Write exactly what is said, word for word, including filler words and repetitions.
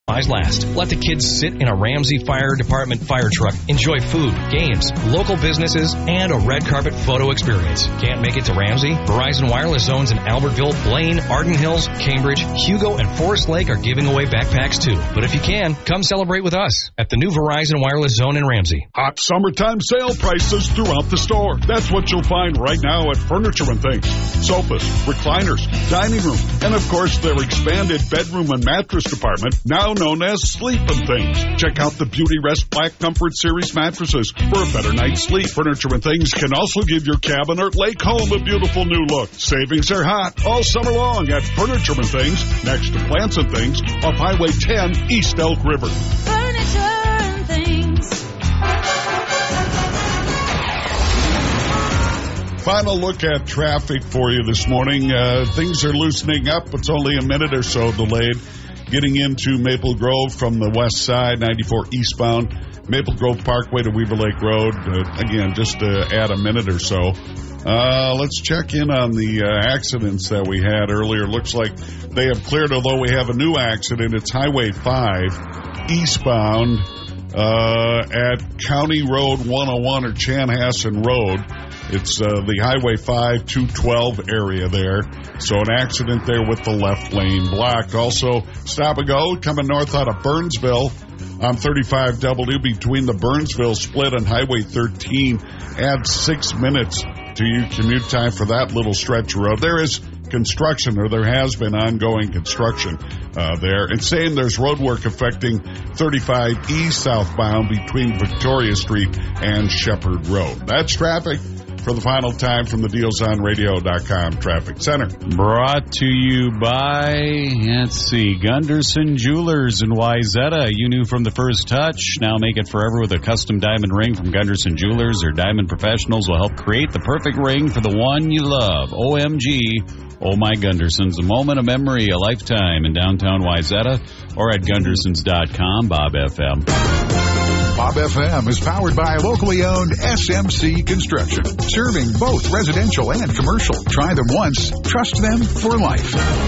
last. Let the kids sit in a Ramsey Fire Department fire truck, enjoy food, games, local businesses, and a red carpet photo experience. Can't make it to Ramsey? Verizon Wireless Zones in Albertville, Blaine, Arden Hills, Cambridge, Hugo, and Forest Lake are giving away backpacks too. But if you can, come celebrate with us at the new Verizon Wireless Zone in Ramsey. Hot summertime sale prices throughout the store. That's what you'll find right now at Furniture and Things. Sofas, recliners, dining room, and of course their expanded bedroom and mattress department, now known as Sleep and Things. Check out the Beauty Rest Black Comfort Series mattresses for a better night's sleep. Furniture and Things can also give your cabin or lake home a beautiful new look. Savings are hot all summer long at Furniture and Things, next to Plants and Things, off Highway ten, East Elk River. Furniture and Things. Final look at traffic for you this morning. Uh, things are loosening up. It's only a minute or so delayed. Getting into Maple Grove from the west side, ninety-four eastbound, Maple Grove Parkway to Weaver Lake Road. Uh, again, just to add a minute or so. Uh, let's check in on the uh, accidents that we had earlier. Looks like they have cleared, although we have a new accident. It's Highway five eastbound uh, at County Road one oh one or Chanhassen Road. It's uh, the Highway five two twelve area there. So an accident there with the left lane blocked. Also, stop and go coming north out of Burnsville on thirty-five W between the Burnsville split and Highway thirteen. Add six minutes to your commute time for that little stretch of road. There is construction, or there has been ongoing construction uh, there. And saying there's road work affecting thirty-five E southbound between Victoria Street and Shepherd Road. That's traffic for the final time from the deals on radio dot com Traffic Center. Brought to you by, let's see, Gunderson Jewelers in Wayzata. You knew from the first touch. Now make it forever with a custom diamond ring from Gunderson Jewelers. Their diamond professionals will help create the perfect ring for the one you love. O M G. Oh My Gundersons. A moment of memory, a lifetime in downtown Wayzata or at gundersons dot com. Bob F M. Bob F M is powered by locally owned S M C Construction, serving both residential and commercial. Try them once, trust them for life.